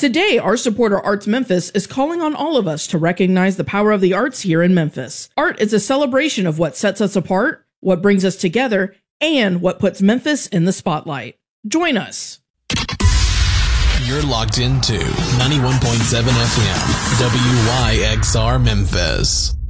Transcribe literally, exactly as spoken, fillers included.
Today, our supporter Arts Memphis is calling on all of us to recognize the power of the arts here in Memphis. Art is a celebration of what sets us apart, what brings us together, and what puts Memphis in the spotlight. Join us. You're locked into ninety-one point seven F M, W Y X R Memphis.